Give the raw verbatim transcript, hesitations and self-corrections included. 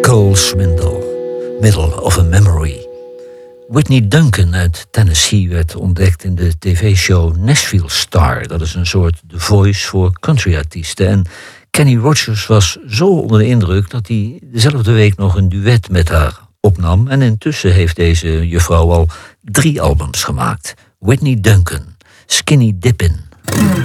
Cole Swindle, Middle of a Memory. Whitney Duncan uit Tennessee werd ontdekt in de tv-show Nashville Star. Dat is een soort The Voice voor countryartiesten. En Kenny Rogers was zo onder de indruk dat hij dezelfde week nog een duet met haar opnam. En intussen heeft deze juffrouw al drie albums gemaakt. Whitney Duncan, Skinny Dippin'.